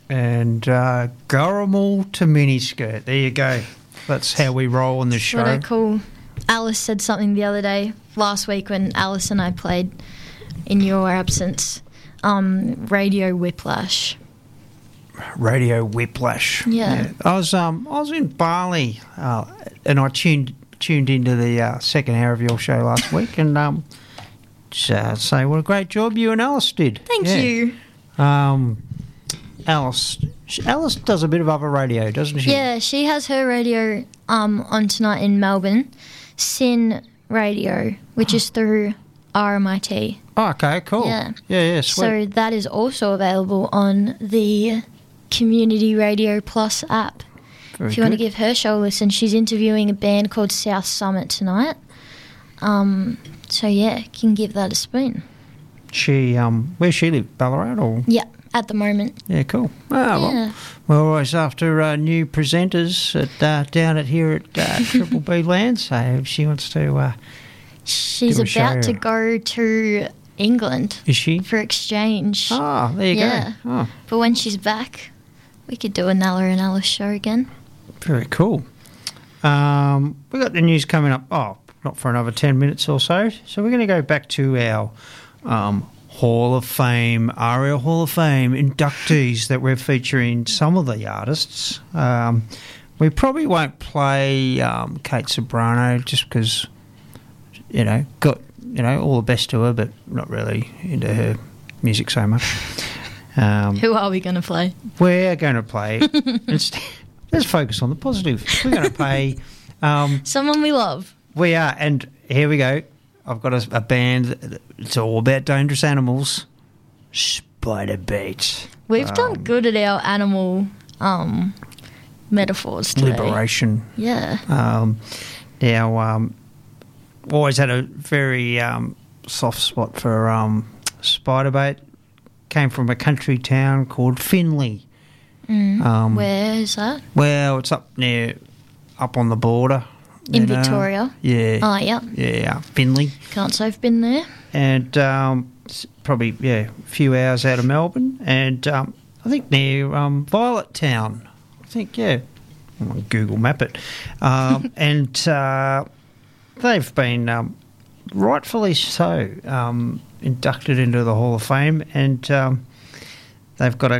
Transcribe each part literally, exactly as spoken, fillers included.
and uh, Gurrimal to miniskirt. There you go. That's how we roll on this show. What I call. Alice said something the other day, last week when Alice and I played in your absence. Um, radio whiplash. Radio whiplash. Yeah. yeah. I was um I was in Bali, uh, and I tuned tuned into the uh, second hour of your show last week, and um, just uh, say what a great job you and Alice did. Thank yeah. you. Um, Alice. Alice does a bit of other radio, doesn't she? Yeah, she has her radio um, on tonight in Melbourne, Sin Radio, which is through R M I T. Oh, okay, cool. Yeah. Yeah, yeah, sweet. So that is also available on the Community Radio Plus app. Very if you want to good. give her show a listen, she's interviewing a band called South Summit tonight. Um, so, yeah, you can give that a spoon. She, um, where she live? Ballarat or? Yeah, at the moment. Yeah, cool. Oh, well, Yeah. we're always after uh, new presenters at, uh, down at here at uh, Triple B Land, so if she wants to... Uh, She's do a about show. to go to England Is she? for exchange. Oh, there you Yeah. go. Oh, But when she's back, we could do a Nella and Alice show again. very cool. Um, we got the news coming up. Oh, not for another ten minutes or so. So we're going to go back to our um, Hall of Fame, Aria Hall of Fame inductees that we're featuring some of the artists. Um, we probably won't play um, Kate Sobrano just because, you know, got you know all the best to her, but not really into her music so much. Um, Who are we going to play? We're going to play. instead, let's focus on the positive. We're going to play. Um, Someone we love. we are, and here we go. I've got a, a band. It's all about dangerous animals. Spider Bait. We've Um, done good at our animal um, metaphors today. Liberation. Yeah. Um, now, um, always had a very um, soft spot for um, Spider Bait. Came from a country town called Finley. Mm. Um, Where is that? Well, it's up near, up on the border. In you know. Victoria? Yeah. Oh, yeah. Yeah, Finley. Can't say I've been there. And um, it's probably, yeah, a few hours out of Melbourne. And um, I think near um, Violet Town. I think, yeah. I'm on Google Map it. Um, and uh, they've been, um, rightfully so, um, inducted into the Hall of Fame. And um, they've got a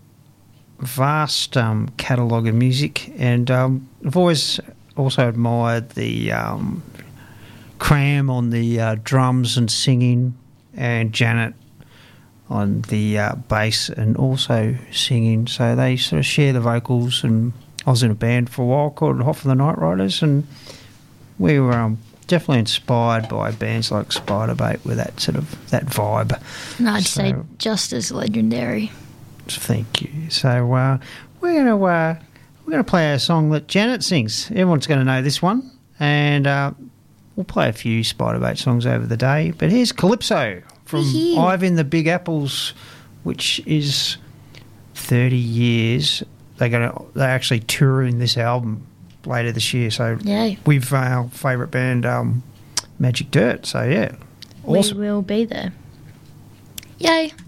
vast um, catalogue of music. And um, I've always also admired the um, Cram on the uh, drums and singing, and Janet on the uh, bass and also singing. So they sort of share the vocals. And I was in a band for a while called Hot for the Night Riders, and we were um, definitely inspired by bands like Spider Bait with that sort of that vibe. And I'd So- say just as legendary. Thank you. So uh, we're going to uh, we're going to play a song that Janet sings. Everyone's going to know this one, and uh, we'll play a few Spider Bait songs over the day. But here's Calypso from Yee-hee. Ivan the Big Apples, which is thirty years. They're going to they're actually touring this album later this year. So Yay. with our favourite band, um, Magic Dirt. So yeah, awesome. We will be there. Yay.